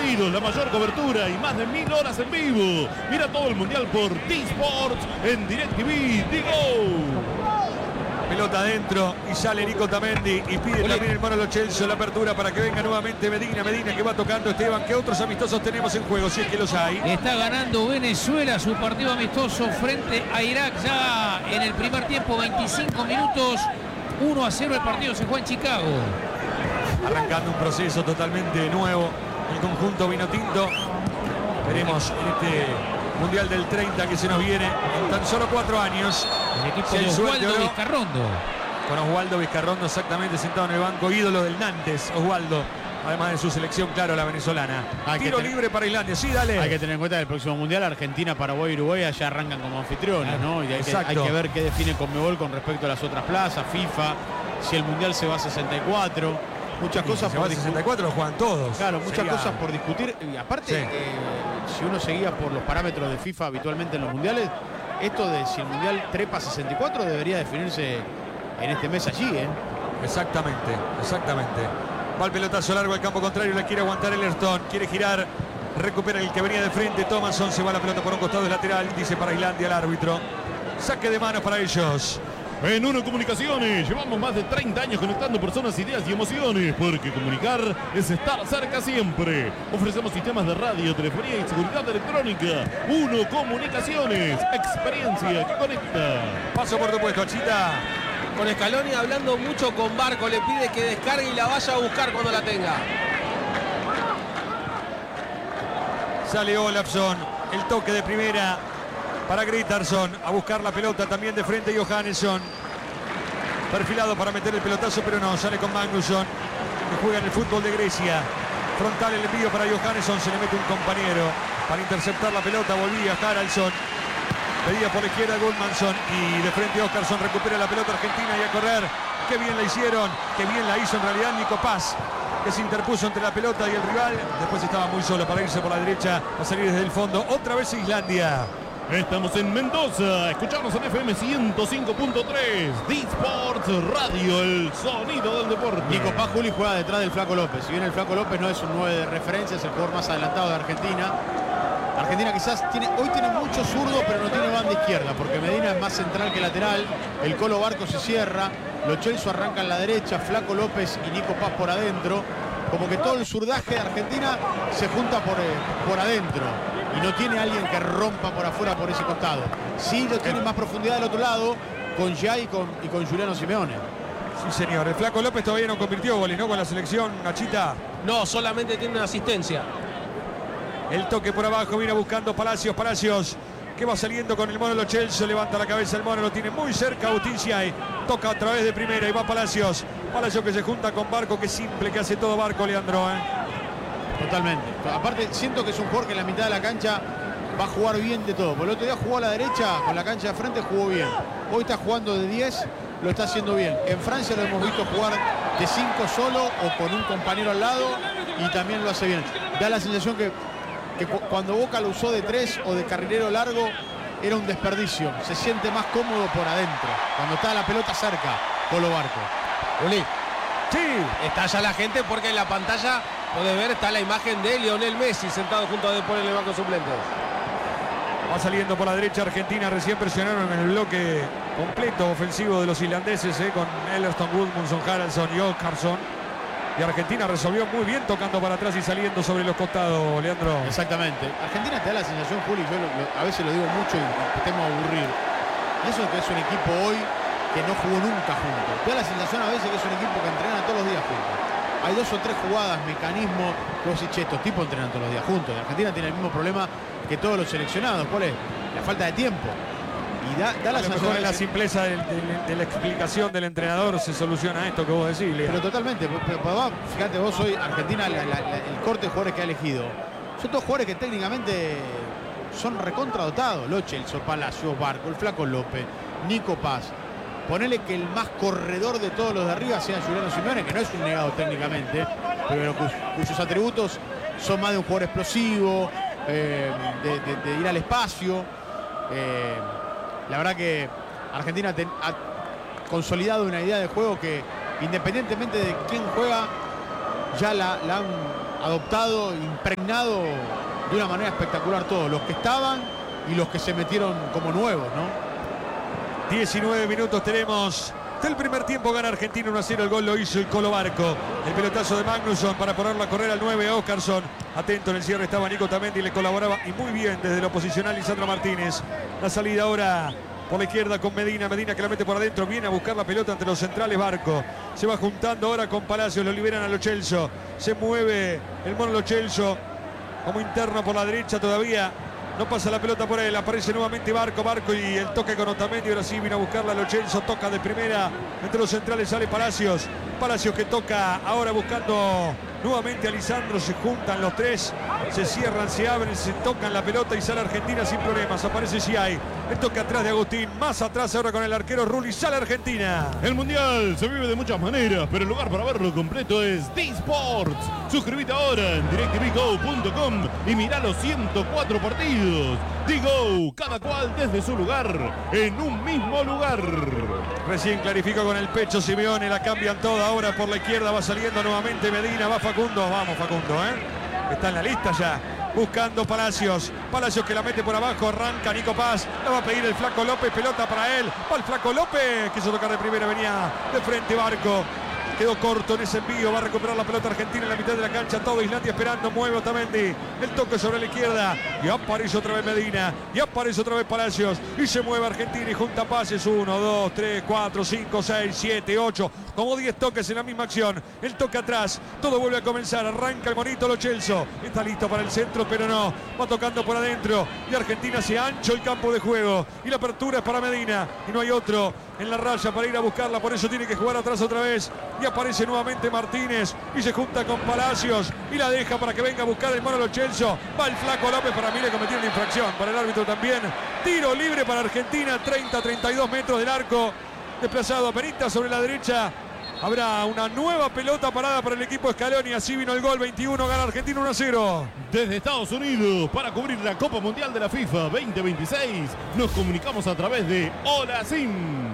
partidos, la mayor cobertura y más de 1000 horas en vivo. Mira todo el mundial por T-Sports en DirecTV. Digo. Pelota adentro y sale Nico Tamendi y pide también el Mono Lo Celso la apertura para que venga nuevamente Medina que va tocando Esteban. ¿Qué otros amistosos tenemos en juego? Si es que los hay. Está ganando Venezuela su partido amistoso frente a Irak ya en el primer tiempo, 25 minutos, 1-0 el partido, se juega en Chicago. Arrancando un proceso totalmente nuevo el conjunto vinotinto. Veremos en este Mundial del 30 que se nos viene en tan solo 4 años. El equipo de Oswaldo Vizcarrondo. Con Oswaldo Vizcarrondo exactamente sentado en el banco, ídolo del Nantes, Oswaldo. Además de su selección, claro, la venezolana. Tiro libre para Islandia, sí, dale. Hay que tener en cuenta que el próximo Mundial Argentina, Paraguay y Uruguay allá arrancan como anfitriones, ¿no? Y hay que ver qué define Conmebol con respecto a las otras plazas, FIFA, si el Mundial se va a 64. Muchas cosas por discutir. 64 lo juegan todos. Claro, muchas cosas por discutir. Y aparte, si uno seguía por los parámetros de FIFA habitualmente en los mundiales, esto de si el mundial trepa 64 debería definirse en este mes allí, ¿eh? Exactamente. Va el pelotazo largo al campo contrario, la quiere aguantar Ellerton, quiere girar, recupera el que venía de frente, Thomason, se va la pelota por un costado del lateral, dice para Islandia el árbitro. Saque de manos para ellos. En Uno Comunicaciones llevamos más de 30 años conectando personas, ideas y emociones, porque comunicar es estar cerca siempre. Ofrecemos sistemas de radio, telefonía y seguridad electrónica. Uno Comunicaciones, experiencia que conecta. Paso por tu puesto, Chita. Con Scaloni hablando mucho con Barco, le pide que descargue y la vaya a buscar cuando la tenga. Sale Olafsson, el toque de primera para Grytarsson, a buscar la pelota también de frente Johannesson. Perfilado para meter el pelotazo, pero no, sale con Magnusson, que juega en el fútbol de Grecia. Frontal el envío para Johannesson, se le mete un compañero para interceptar la pelota, volvía Haraldsson. Pedida por la izquierda Gudmundsson y de frente Óskarsson, recupera la pelota argentina y a correr. Qué bien la hicieron, qué bien la hizo en realidad Nico Paz, que se interpuso entre la pelota y el rival. Después estaba muy solo para irse por la derecha, a salir desde el fondo. Otra vez Islandia. Estamos en Mendoza, escuchamos en FM 105.3, D-Sports Radio, el sonido del deporte. Nico Paz, Juli, juega detrás del Flaco López. Si bien el Flaco López no es un 9 de referencia, es el jugador más adelantado de Argentina. Argentina quizás hoy tiene mucho zurdo, pero no tiene banda izquierda, porque Medina es más central que lateral. El Colo Barco se cierra, Lo Celso arranca en la derecha, Flaco López y Nico Paz por adentro. Como que todo el zurdaje de Argentina se junta por adentro. Y no tiene alguien que rompa por afuera por ese costado. Sí lo tiene más profundidad del otro lado, con Jay y con Juliano Simeone. Sí, señor. El Flaco López todavía no convirtió goles, ¿no? Con la selección, Nachita. No, solamente tiene una asistencia. El toque por abajo, viene buscando Palacios, que va saliendo con el Mono Lo Celso, levanta la cabeza el Mono, lo tiene muy cerca Agustín Siay, toca a través de primera y va Palacios que se junta con Barco, que simple, que hace todo Barco, Leandro, Totalmente. Aparte, siento que es un jugador que en la mitad de la cancha va a jugar bien de todo. Por el otro día jugó a la derecha, con la cancha de frente jugó bien. Hoy está jugando de 10, lo está haciendo bien. En Francia lo hemos visto jugar de 5 solo o con un compañero al lado y también lo hace bien. Da la sensación que cuando Boca lo usó de 3 o de carrilero largo era un desperdicio. Se siente más cómodo por adentro, cuando está la pelota cerca, Colo Barco. Uli. Sí. Está ya la gente porque en la pantalla podés ver, está la imagen de Lionel Messi sentado junto a De Paul en el banco suplente. Va saliendo por la derecha Argentina, recién presionaron en el bloque completo ofensivo de los islandeses, con Ellerton, Gudmundsson, Haraldsson y Óskarsson. Y Argentina resolvió muy bien tocando para atrás y saliendo sobre los costados, Leandro. Exactamente. Argentina te da la sensación, Juli, yo a veces lo digo mucho y temo aburrir. Y eso es que es un equipo hoy que no jugó nunca junto. Te da la sensación a veces que es un equipo que entrena todos los días juntos. Hay 2 o 3 jugadas, mecanismos, que vos decís, che, estos tipos entrenan todos los días juntos. Y Argentina tiene el mismo problema que todos los seleccionados. ¿Cuál es? La falta de tiempo. Y da la sensación en la simpleza de la explicación del entrenador se soluciona esto que vos decís, Lea. Pero totalmente. Pero fíjate vos, hoy Argentina, el corte de jugadores que ha elegido, son todos jugadores que técnicamente son recontradotados. Lo Celso, Palacios, Barco, el Flaco López, Nico Paz. Ponele que el más corredor de todos los de arriba sea Juliano Simeone, que no es un negado técnicamente, pero cuyos atributos son más de un jugador explosivo, de ir al espacio. La verdad que Argentina ha consolidado una idea de juego que, independientemente de quién juega, ya la han adoptado, impregnado de una manera espectacular todos, los que estaban y los que se metieron como nuevos, ¿no? 19 minutos tenemos del primer tiempo. Gana Argentina 1-0. El gol lo hizo el Colo Barco. El pelotazo de Magnusson para ponerlo a correr al 9 a Óscarson. Atento en el cierre estaba Nico Tamendi, le colaboraba y muy bien desde lo posicional Lisandro Martínez. La salida ahora por la izquierda con Medina. Medina que la mete por adentro. Viene a buscar la pelota entre los centrales. Barco se va juntando ahora con Palacios. Lo liberan a Lo Celso. Se mueve el mono Lo Celso como interno por la derecha todavía. No pasa la pelota por él, aparece nuevamente Barco y el toque con Otamendi. Ahora sí viene a buscarla Lo Celso, toca de primera. Entre los centrales sale Palacios. Palacios que toca ahora buscando nuevamente a Lisandro. Se juntan los tres, se cierran, se abren, se tocan la pelota y sale Argentina sin problemas. Aparece Siay, el toque atrás de Agustín, más atrás ahora con el arquero Rulli. Sale Argentina. El Mundial se vive de muchas maneras, pero el lugar para verlo completo es D-Sports. Suscríbete ahora en directvgo.com y mirá los 104 partidos. D-Go, cada cual desde su lugar, en un mismo lugar. Recién clarificó con el pecho Simeone, la cambian toda. Ahora por la izquierda va saliendo nuevamente Medina, va Facundo. Vamos Facundo, está en la lista ya. Buscando Palacios. Palacios que la mete por abajo. Arranca Nico Paz. La va a pedir el Flaco López. Pelota para él. Va el Flaco López. Quiso tocar de primera. Venía de frente Barco. Quedó corto en ese envío. Va a recuperar la pelota Argentina en la mitad de la cancha. Todo Islandia esperando. Mueve Otamendi. El toque sobre la izquierda. Y aparece otra vez Medina. Y aparece otra vez Palacios. Y se mueve Argentina y junta pases. 1, 2, 3, 4, 5, 6, 7, 8. Como 10 toques en la misma acción. El toque atrás. Todo vuelve a comenzar. Arranca el monito Lo Celso. Está listo para el centro, pero no. Va tocando por adentro. Y Argentina se ancho el campo de juego. Y la apertura es para Medina. Y no hay otro en la raya para ir a buscarla. Por eso tiene que jugar atrás otra vez. Y aparece nuevamente Martínez. Y se junta con Palacios. Y la deja para que venga a buscar el mono Lo Celso. Va el Flaco López. Para mí le cometieron una infracción. Para el árbitro también. Tiro libre para Argentina. 30-32 metros del arco. Desplazado a Perita sobre la derecha. Habrá una nueva pelota parada para el equipo Scaloni. Así vino el gol. 21. Gana Argentina 1-0. Desde Estados Unidos, para cubrir la Copa Mundial de la FIFA 2026, nos comunicamos a través de Hola Sim.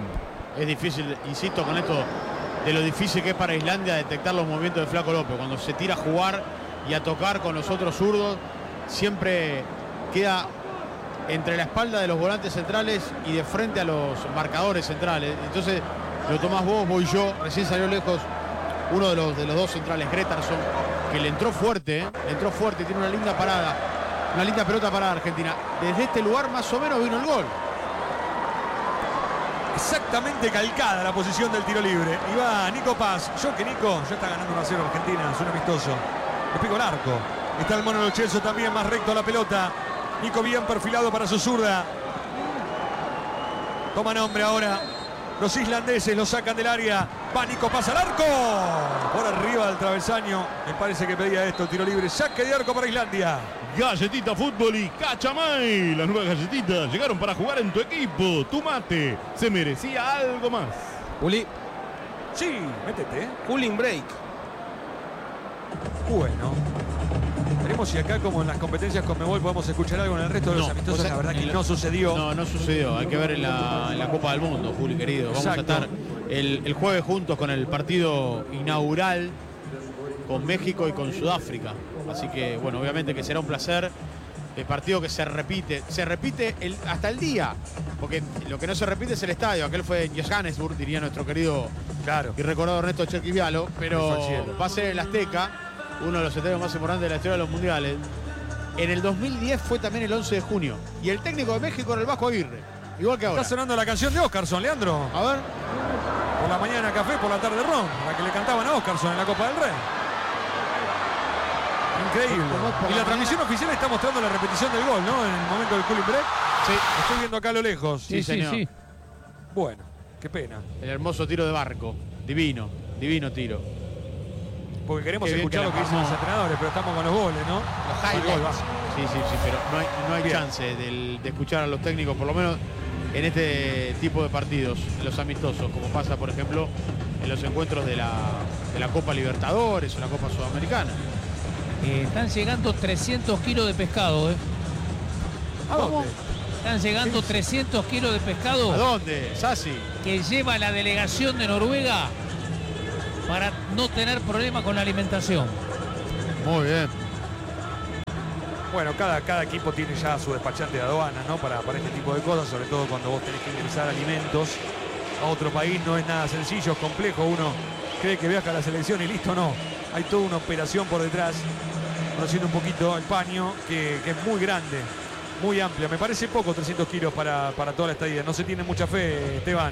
Es difícil, insisto con esto, de lo difícil que es para Islandia detectar los movimientos de Flaco López. Cuando se tira a jugar y a tocar con los otros zurdos, siempre queda entre la espalda de los volantes centrales y de frente a los marcadores centrales. Entonces lo tomás vos, voy yo. Recién salió lejos uno de los dos centrales, Gretarsson, que le entró fuerte, entró fuerte, tiene una linda parada, una linda pelota para Argentina. Desde este lugar más o menos vino el gol. Exactamente calcada la posición del tiro libre. Y va Nico Paz. Nico ya está ganando 1-0 Argentina, es un amistoso. Le pico el arco. Está el mono Lo Celso también más recto a la pelota. Nico bien perfilado para su zurda. Toma nombre ahora. Los islandeses lo sacan del área. Va Nico Paz al arco. Por arriba del travesaño. Me parece que pedía esto. Tiro libre. Saque de arco para Islandia. Galletita Fútbol y Cachamay. Las nuevas galletitas llegaron para jugar en tu equipo. Tu mate se merecía algo más. Juli, Sí, métete. cooling break. Bueno. Veremos si acá, como en las competencias Conmebol, podemos escuchar algo en el resto de los amistosos. La verdad que no sucedió. No sucedió. Hay que ver en la Copa del Mundo, Juli, querido. Vamos Exacto. a estar el jueves juntos con el partido inaugural con México y con Sudáfrica. Así que, bueno, obviamente que será un placer. El partido que se repite hasta el día. Porque lo que no se repite es el estadio. Aquel fue en Johannesburg, diría nuestro querido Claro. y recordado Ernesto Cherquisvialo. Pero va a ser el Azteca, uno de los estadios más importantes de la historia de los mundiales. En el 2010 fue también el 11 de junio. Y el técnico de México era el Vasco Aguirre. Igual que ahora. Está sonando la canción de Óscarson, Leandro. A ver. Por la mañana café, por la tarde ron. La que le cantaban a Óscarson en la Copa del Rey. Increíble. Y la transmisión oficial está mostrando la repetición del gol, ¿no? En el momento del cooling break. Sí. Estoy viendo acá a lo lejos. Sí, señor. Bueno, qué pena. El hermoso tiro de Barco. Divino tiro. Porque queremos Qué bien escuchar que lo la que dicen los pasó. entrenadores, pero estamos con los goles, ¿no? Los El gol va. Sí, pero no hay Bien. chance de escuchar a los técnicos, por lo menos en este tipo de partidos, en los amistosos, como pasa, por ejemplo, en los encuentros de la Copa Libertadores o la Copa Sudamericana. Están llegando 300 kilos de pescado, ¿A dónde? Están llegando 300 kilos de pescado ¿A dónde, Sassi? que lleva la delegación de Noruega para no tener problema con la alimentación. Muy bien. Bueno, cada equipo tiene ya su despachante de aduanas, ¿no? Para este tipo de cosas, sobre todo cuando vos tenés que ingresar alimentos a otro país. No es nada sencillo, es complejo. Uno cree que viaja a la selección y listo, no. Hay toda una operación por detrás, conociendo un poquito el paño, que es muy grande, muy amplia. Me parece poco 300 kilos para toda la estadía. No se tiene mucha fe, Esteban.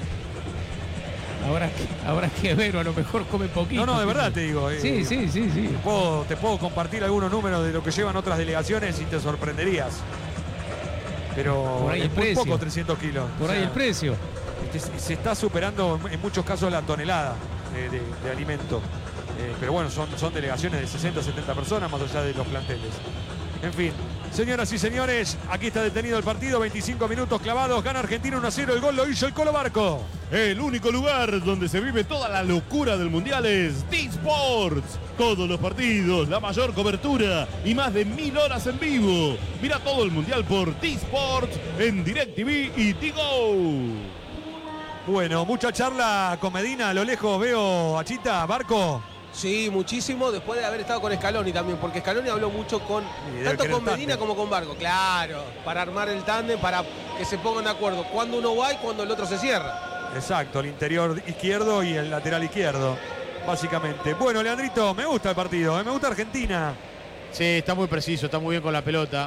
Habrá que ver, o a lo mejor come poquito. No, de verdad te digo. Sí. Te puedo compartir algunos números de lo que llevan otras delegaciones y te sorprenderías. Pero por ahí es el muy precio. poco 300 kilos. Por ahí el precio. Se está superando en muchos casos la tonelada de alimento. Pero bueno, son delegaciones de 60, 70 personas más allá de los planteles. En fin, señoras y señores, aquí está detenido el partido, 25 minutos clavados, gana Argentina 1-0, el gol lo hizo el Colo Barco. El único lugar donde se vive toda la locura del Mundial es D-Sports. Todos los partidos, la mayor cobertura y más de 1000 horas en vivo. Mira todo el Mundial por D-Sports en DirecTV y Tigo. Bueno, mucha charla con Medina, a lo lejos veo a Chita, Barco. Sí, muchísimo, después de haber estado con Scaloni también, porque Scaloni habló mucho tanto con Medina como con Barco, claro, para armar el tándem, para que se pongan de acuerdo cuando uno va y cuando el otro se cierra. Exacto, el interior izquierdo y el lateral izquierdo, básicamente. Bueno, Leandrito, me gusta el partido, me gusta Argentina. Sí, está muy preciso, está muy bien con la pelota.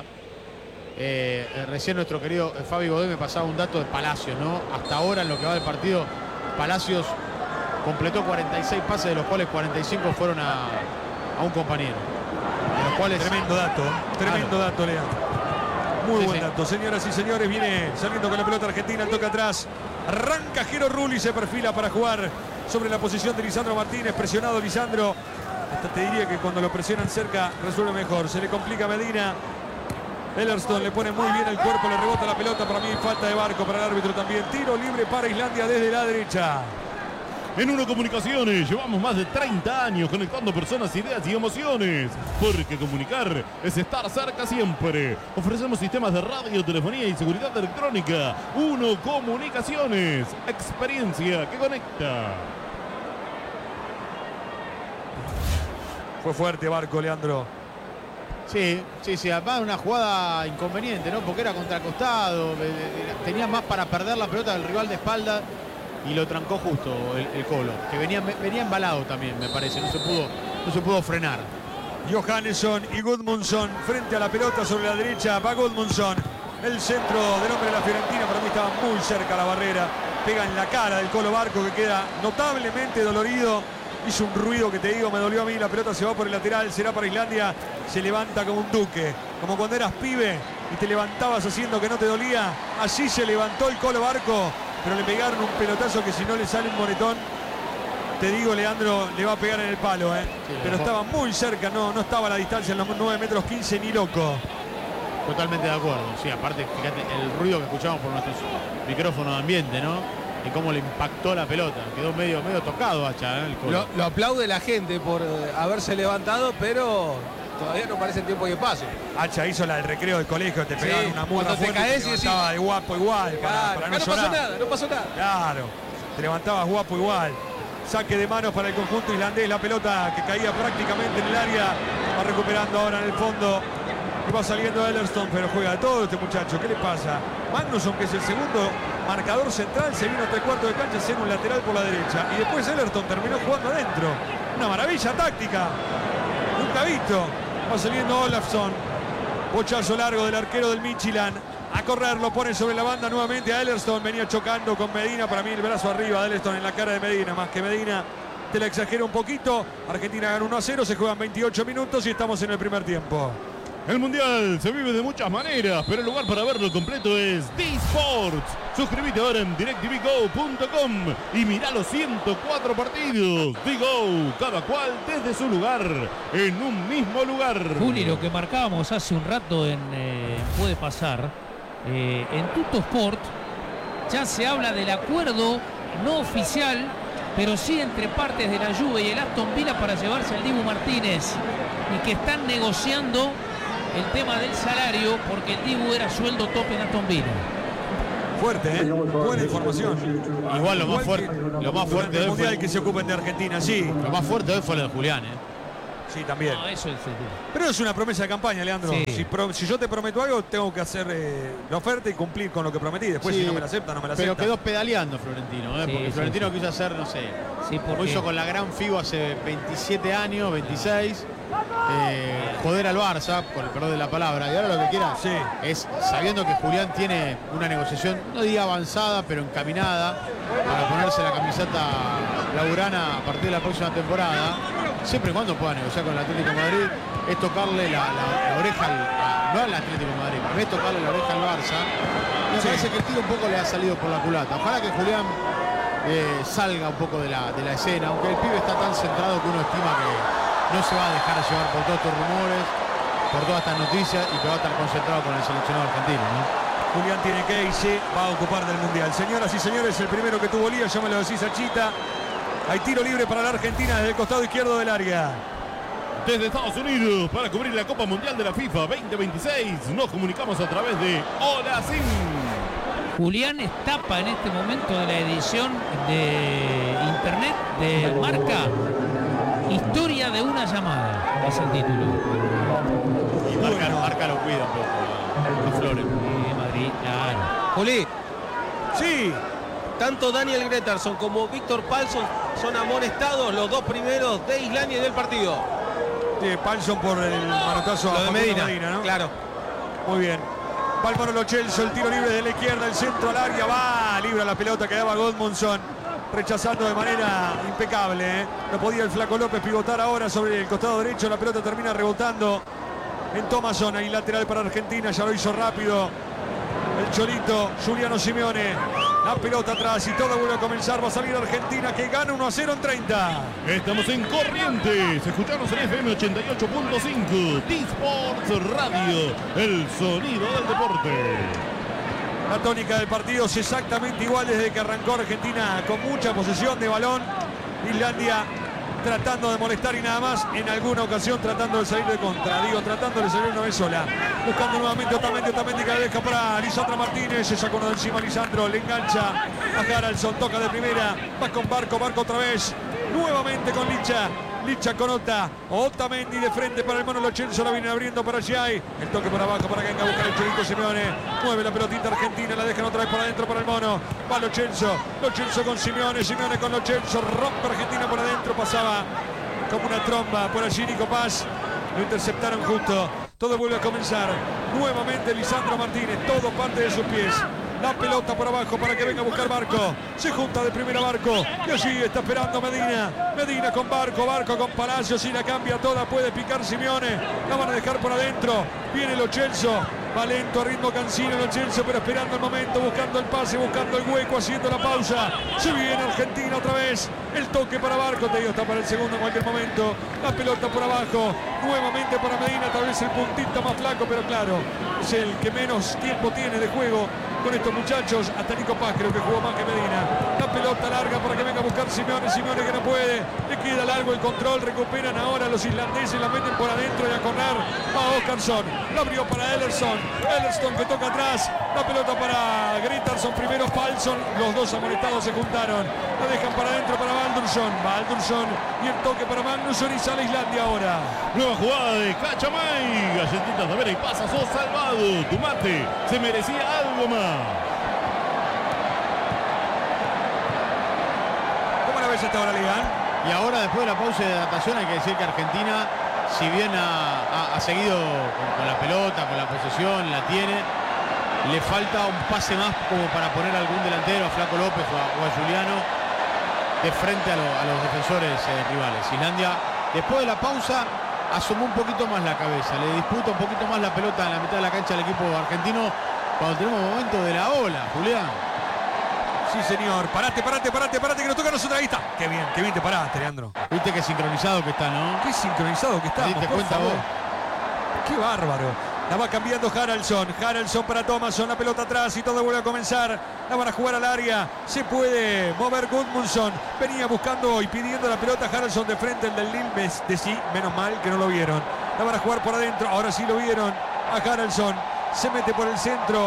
Recién nuestro querido Fabi Godoy me pasaba un dato de Palacios, ¿no? Hasta ahora en lo que va del partido, Palacios completó 46 pases, de los cuales 45 fueron a un compañero. De los cuales... Tremendo dato, Leandro. Muy buen dato. Señoras y señores, viene saliendo con la pelota Argentina, toca atrás. Arranca Jero Rulli, se perfila para jugar sobre la posición de Lisandro Martínez. Presionado Lisandro. Hasta te diría que cuando lo presionan cerca resuelve mejor. Se le complica a Medina. Ellerston le pone muy bien el cuerpo, le rebota la pelota. Para mí falta de Barco, para el árbitro también. Tiro libre para Islandia desde la derecha. En Uno Comunicaciones llevamos más de 30 años conectando personas, ideas y emociones. Porque comunicar es estar cerca siempre. Ofrecemos sistemas de radio, telefonía y seguridad electrónica. Uno Comunicaciones, experiencia que conecta. Fue fuerte Barco, Leandro. Sí, además una jugada inconveniente, ¿no? Porque era contracostado, tenía más para perder la pelota del rival de espalda. Y lo trancó justo el Colo, que venía embalado también, me parece, no se pudo frenar. Johannesson y Gudmundsson frente a la pelota sobre la derecha, va Gudmundsson, el centro del hombre de la Fiorentina, para mí estaba muy cerca a la barrera, pega en la cara del Colo Barco, que queda notablemente dolorido, hizo un ruido que te digo, me dolió a mí, la pelota se va por el lateral, será para Islandia, se levanta como un duque, como cuando eras pibe y te levantabas haciendo que no te dolía, así se levantó el Colo Barco. Pero le pegaron un pelotazo que si no le sale un moretón, te digo, Leandro, le va a pegar en el palo, ¿eh? Sí, pero estaba muy cerca, no estaba a la distancia en los 9 metros 15 ni loco. Totalmente de acuerdo, sí, aparte, fíjate, el ruido que escuchamos por nuestros micrófonos de ambiente, ¿no? Y cómo le impactó la pelota, quedó medio tocado Hacha, ¿eh? El Colo. Lo aplaude la gente por haberse levantado, pero todavía no parece el tiempo que pase. Hacha hizo la del recreo del colegio, te pegaban una murra fuerte, caes te levantabas de guapo igual. Claro, para no pasó nada. Claro, te levantabas guapo igual. Saque de manos para el conjunto islandés, la pelota que caía prácticamente en el área. Va recuperando ahora en el fondo. Y va saliendo Ellerston, pero juega de todo este muchacho. ¿Qué le pasa? Magnusson, que es el segundo marcador central, se vino hasta el cuarto de cancha, hacer un lateral por la derecha. Y después Ellerston terminó jugando adentro. Una maravilla táctica. Nunca visto. Va saliendo Olafsson. Bochazo largo del arquero del Midtjylland. A correr, lo pone sobre la banda nuevamente a Ellerston. Venía chocando con Medina. Para mí el brazo arriba de Ellerston en la cara de Medina. Más que Medina, te la exagero un poquito. Argentina gana 1-0. Se juegan 28 minutos y estamos en el primer tiempo. El Mundial se vive de muchas maneras, pero el lugar para verlo completo es D-Sports. Suscríbete ahora en DirecTVGo.com y mirá los 104 partidos. D-Go, cada cual desde su lugar, en un mismo lugar. Juli, lo que marcábamos hace un rato en Puede Pasar, en Tuttosport ya se habla del acuerdo no oficial, pero sí entre partes de la Juve y el Aston Villa para llevarse al Dibu Martínez, y que están negociando el tema del salario porque el Dibu era sueldo tope en Aston Villa. Fuerte, ¿eh? Buena información. Igual lo más fuerte del mundial que se ocupen de Argentina, sí. Lo más fuerte hoy fue lo de Julián, ¿eh? Sí, también. No, eso es. Pero es una promesa de campaña, Leandro. Sí. Si yo te prometo algo, tengo que hacer la oferta y cumplir con lo que prometí. Después, Sí, si no me la acepta, no me la acepta. Pero quedó pedaleando Florentino, Sí, porque sí, Florentino sí. quiso hacer, no sé, Sí, como porque hizo con la gran FIBA hace 27 años, 26, joder al Barça, por el perdón de la palabra, y ahora lo que quiera Sí. es, sabiendo que Julián tiene una negociación, no diga avanzada, pero encaminada, para ponerse la camiseta laurana a partir de la próxima temporada, siempre y cuando pueda negociar con el Atlético de Madrid, es tocarle la oreja no al Atlético de Madrid, pero es tocarle la oreja al Barça. Me parece que el tiro un poco le ha salido por la culata. Ojalá que Julián salga un poco de la escena, aunque el pibe está tan centrado que uno estima que no se va a dejar llevar por todos estos rumores, por todas estas noticias, y que va a estar concentrado con el seleccionado argentino, ¿no? Julián tiene que ir, se va a ocupar del Mundial. Señoras y señores, el primero que tuvo lío, ya me lo decís a Chita. Hay tiro libre para la Argentina desde el costado izquierdo del área. Desde Estados Unidos, para cubrir la Copa Mundial de la FIFA 2026, nos comunicamos a través de Hola Sim. Julián tapa en este momento de la edición de internet de Marca Historia de una llamada. Es el título. Y Marca lo cuida un poco a Flores. Madrid, claro. Juli, Sí, tanto Daniel Gretarson como Víctor Palsson son amonestados, los dos primeros de Islandia y del partido. Palsson por el manotazo Lo a de Facundo Medina, ¿no? claro. Muy bien. Va el Mono Lo Celso, el tiro libre de la izquierda, el centro al área, va, libra la pelota que daba Goodmanson, rechazando de manera impecable, ¿eh? No podía el Flaco López pivotar ahora sobre el costado derecho, la pelota termina rebotando en Thomasson, ahí lateral para Argentina, ya lo hizo rápido el Cholito, Juliano Simeone. La pelota atrás y todo vuelve a comenzar. Va a salir Argentina que gana 1-0 en 30. Estamos en Corrientes. Escuchamos en FM 88.5. T-Sports Radio. El sonido del deporte. La tónica del partido es exactamente igual desde que arrancó Argentina con mucha posesión de balón. Islandia tratando de molestar y nada más, en alguna ocasión tratando de salir de contra, tratando de salir una vez sola, buscando nuevamente Otamendi que la deja para Lisandro Martínez, se sacó uno de encima Lisandro, le engancha a Haraldson, toca de primera, va con Barco otra vez, nuevamente con Licha con Otamendi de frente para el Mono Lo Celso, la viene abriendo para Giai, el toque por abajo para que venga a buscar el Cholito Simeone, mueve la pelotita Argentina, la dejan otra vez por adentro para el Mono, va Lo Celso con Simeone con Lo Celso, rompe Argentina por adentro, pasaba como una tromba por allí Nico Paz, lo interceptaron justo, todo vuelve a comenzar, nuevamente Lisandro Martínez, todo parte de sus pies. La pelota por abajo para que venga a buscar Barco. Se junta de primera Barco. Y allí está esperando Medina. Medina con Barco con Palacios y la cambia toda. Puede picar Simeone. La van a dejar por adentro. Viene Lo Celso. Va lento a ritmo cansino Lo Celso, pero esperando el momento, buscando el pase, buscando el hueco, haciendo la pausa. Se viene Argentina otra vez. El toque para Barco. Te digo, está para el segundo en cualquier momento. La pelota por abajo. Nuevamente para Medina. Tal vez el puntito más flaco, pero claro, es el que menos tiempo tiene de juego con estos muchachos. Hasta Nico Paz creo que jugó más que Medina. La pelota larga para que venga a buscar Simeone que no puede, le queda largo el control, recuperan ahora los islandeses, la meten por adentro y a correr va Óskarsson, la abrió para Ellerson que toca atrás, la pelota para Gretarson, primero Palsson, los dos amonestados se juntaron, la dejan para adentro para Baldursson y el toque para Magnusson y sale Islandia ahora. Nueva jugada de Cachamay. Galletitas de Vera y pasas, sos salvado. Tu mate se merecía algo más. ¿Cómo la ves esta hora, Ligan? Y ahora, después de la pausa de adaptación, hay que decir que Argentina, si bien ha seguido con la pelota, con la posesión, la tiene, le falta un pase más como para poner a algún delantero, a Flaco López o a Juliano, de frente a los defensores rivales. Islandia, después de la pausa, asomó un poquito más la cabeza, le disputa un poquito más la pelota en la mitad de la cancha al equipo argentino cuando tenemos momento de la ola, Julián. Sí, señor. Parate, que nos toca a nosotros. Ahí está. Qué bien te paraste, Leandro. Viste qué sincronizado que está, ¿no? Qué sincronizado que estamos. ¿Te diste cuenta vos? Qué bárbaro. La va cambiando Haraldson para Thomasson, la pelota atrás y todo vuelve a comenzar. La van a jugar al área. Se puede mover Goodmanson. Venía buscando y pidiendo la pelota Haraldson de frente, el del Lille de sí. Menos mal que no lo vieron. La van a jugar por adentro. Ahora sí lo vieron a Haraldson. Se mete por el centro.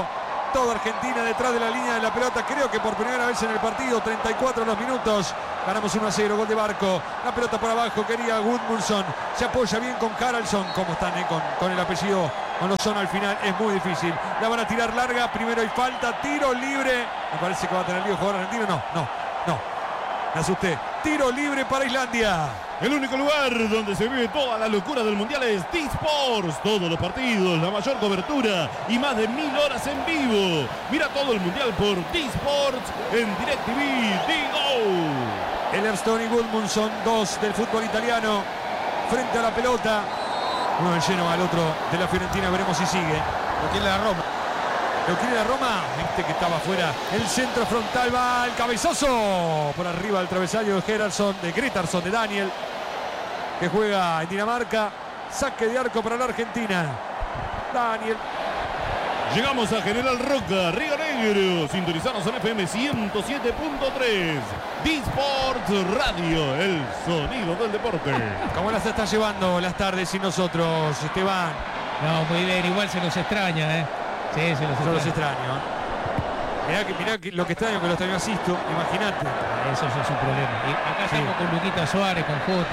toda Argentina detrás de la línea de la pelota. Creo que por primera vez en el partido, 34 los minutos. Ganamos 1-0, gol de Barco. La pelota por abajo, quería Gudmundsson. Se apoya bien con Haraldsson. ¿Cómo están con el apellido? Con los son al final, es muy difícil. La van a tirar larga, primero hay falta, tiro libre. Me parece que va a tener lío el jugador argentino. No. Me asusté. Tiro libre para Islandia. El único lugar donde se vive toda la locura del Mundial es D-Sports. Todos los partidos, la mayor cobertura y más de 1000 horas en vivo. Mira todo el Mundial por D-Sports en DirecTV Digo. Ellerstone y Gudmundsson, dos del fútbol italiano, frente a la pelota. Uno en lleno al otro de la Fiorentina, veremos si sigue. Lo tiene la Roma. Lo quiere la Roma, este que estaba afuera. El centro frontal va al cabezazo. Por arriba del travesaño de Gretarsson, de Daniel, que juega en Dinamarca. Saque de arco para la Argentina. Daniel. Llegamos a General Roca, Río Negro. Sintonizanos en FM 107.3. D-Sports Radio, el sonido del deporte. ¿Cómo las está llevando las tardes sin nosotros, Esteban? No, muy bien, igual se los extraña, ¿eh? Sí, Yo los extraño. Mirá que lo que extraño, que los extraño asisto, imagínate. Eso es un problema. Y acá estamos con Luquita Suárez, con Jota.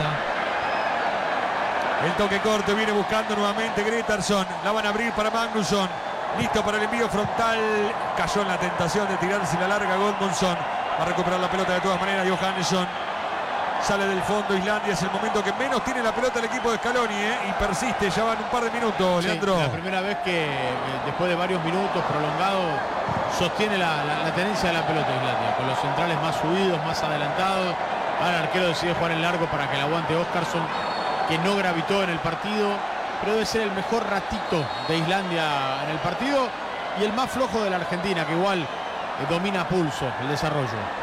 El toque corto viene buscando nuevamente Gretarsson. La van a abrir para Magnusson. Listo para el envío frontal. Cayó en la tentación de tirarse la larga Gudmundsson. Va a recuperar la pelota de todas maneras Johannesson. Sale del fondo Islandia, es el momento que menos tiene la pelota el equipo de Scaloni, y persiste, ya van un par de minutos, sí, Leandro. La primera vez que después de varios minutos prolongados sostiene la tenencia de la pelota Islandia, con los centrales más subidos, más adelantados. Ahora el arquero decide jugar en largo para que el aguante Óskarsson, que no gravitó en el partido, pero debe ser el mejor ratito de Islandia en el partido y el más flojo de la Argentina, que igual domina a pulso el desarrollo.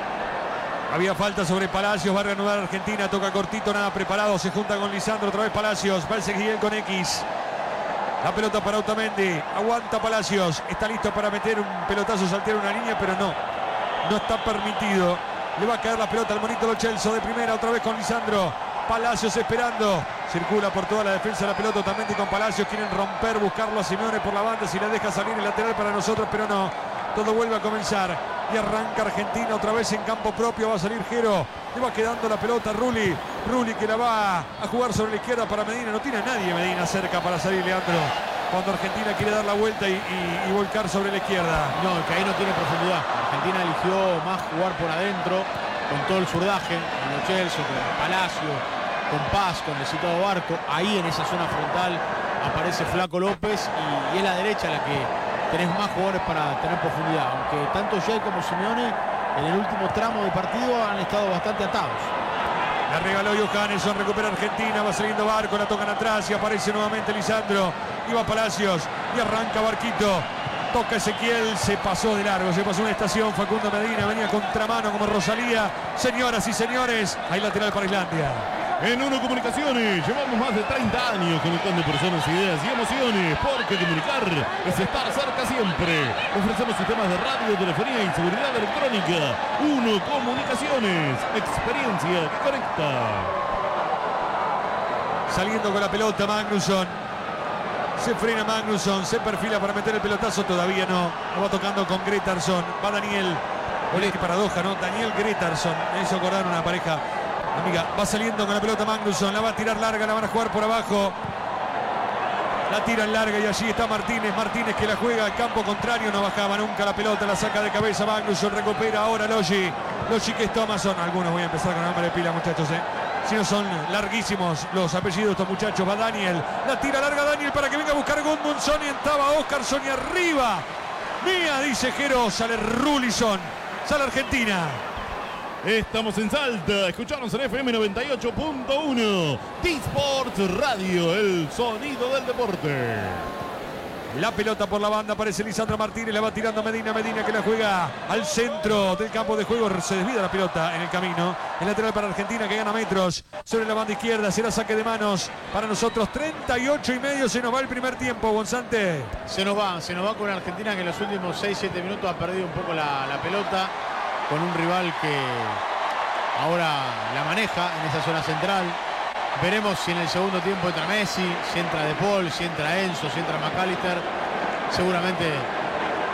Había falta sobre Palacios, va a reanudar Argentina, toca cortito, nada preparado, se junta con Lisandro, otra vez Palacios, va el Seguiel con X. La pelota para Otamendi, aguanta Palacios, está listo para meter un pelotazo, saltear una línea, pero no está permitido. Le va a caer la pelota al monito Lo Celso de primera, otra vez con Lisandro. Palacios esperando, circula por toda la defensa de la pelota Otamendi con Palacios, quieren romper, buscarlo a Simeone por la banda, si la deja salir el lateral para nosotros, pero no. Todo vuelve a comenzar. Y arranca Argentina otra vez en campo propio. Va a salir Jero. Le va quedando la pelota a Rulli. Rulli que la va a jugar sobre la izquierda para Medina. No tiene a nadie Medina cerca para salir, Leandro. Cuando Argentina quiere dar la vuelta y volcar sobre la izquierda. No, que ahí no tiene profundidad. Argentina eligió más jugar por adentro, con todo el zurdaje, con Lo Celso, con Palacio, con Paz, con el citado Barco. Ahí en esa zona frontal aparece Flaco López y es la derecha la que tenés más jugadores para tener profundidad, aunque tanto Jay como Simeone en el último tramo del partido han estado bastante atados. La regaló Johannesson, recupera Argentina, va saliendo Barco, la tocan atrás y aparece nuevamente Lisandro. Y va Palacios y arranca Barquito. Toca Ezequiel, se pasó de largo, se pasó una estación. Facundo Medina venía contramano como Rosalía. Señoras y señores, hay lateral para Islandia. En Uno Comunicaciones llevamos más de 30 años conectando personas, ideas y emociones, porque comunicar es estar cerca siempre. Ofrecemos sistemas de radio, telefonía y seguridad electrónica. Uno Comunicaciones, experiencia que conecta. Saliendo con la pelota Magnusson. Se frena Magnusson, se perfila para meter el pelotazo, todavía no. Lo va tocando con Gretarsson, va Daniel. Olé, qué paradoja, ¿no? Daniel Gretarsson, me hizo acordar una pareja amiga. Va saliendo con la pelota Magnusson, la va a tirar larga, la van a jugar por abajo. La tiran larga y allí está Martínez. Martínez que la juega al campo contrario, no bajaba nunca la pelota, la saca de cabeza Magnusson, recupera ahora Loggi. Loggi que es Thomasson. Algunos voy a empezar con el nombre de pila, muchachos, Si no son larguísimos los apellidos de estos muchachos. Va Daniel, la tira larga Daniel para que venga a buscar Gudmundsson y estaba Óskarsson y arriba. Mía, dice Jero, sale Rullisson, sale Argentina. Estamos en Salta, escuchanos en FM 98.1, D-Sports Radio, el sonido del deporte. La pelota por la banda, aparece Lisandro Martínez, la va tirando Medina, Medina que la juega al centro del campo de juego, se desvía la pelota en el camino. El lateral para Argentina que gana metros sobre la banda izquierda, será saque de manos para nosotros. 38,5, se nos va el primer tiempo, Gonzante. Se nos va con Argentina que en los últimos 6-7 minutos ha perdido un poco la pelota, con un rival que ahora la maneja en esa zona central. Veremos si en el segundo tiempo entra Messi, si entra De Paul, si entra Enzo, si entra McAllister. Seguramente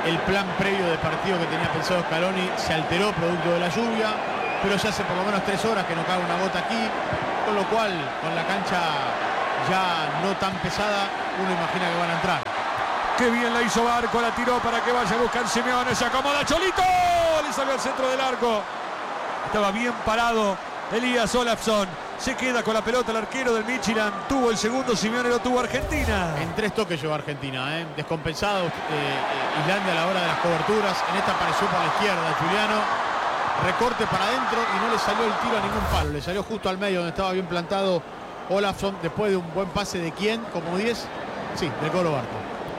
el plan previo de partido que tenía pensado Scaloni se alteró producto de la lluvia, pero ya hace por lo menos 3 horas que no cae una gota aquí, con lo cual con la cancha ya no tan pesada uno imagina que van a entrar. Qué bien la hizo Barco, la tiró para que vaya a buscar Simeone, se acomoda Cholito, le salió al centro del arco. Estaba bien parado Elías Olafsson, se queda con la pelota el arquero del Midtjylland, tuvo el segundo, Simeone lo tuvo Argentina. En 3 toques llegó Argentina, descompensado Islandia a la hora de las coberturas, en esta apareció por la izquierda Giuliano, recorte para adentro y no le salió el tiro a ningún palo, le salió justo al medio donde estaba bien plantado Olafsson después de un buen pase de quién, como 10, sí, del Colo Barco.